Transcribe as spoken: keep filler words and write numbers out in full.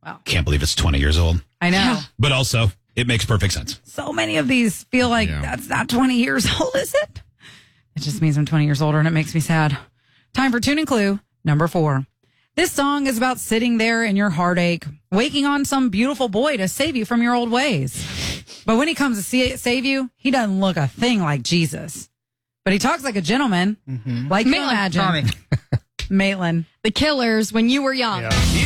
Wow. Can't believe it's twenty years old. I know. Yeah. But also, it makes perfect sense. So many of these feel like yeah. that's not twenty years old, is it? It just means I'm twenty years older, and it makes me sad. Time for Tune and Clue number four. This song is about sitting there in your heartache, waking on some beautiful boy to save you from your old ways. But when he comes to see, save you, he doesn't look a thing like Jesus. But he talks like a gentleman, mm-hmm. like you imagine. Maitland. The Killers, When You Were Young. Yeah.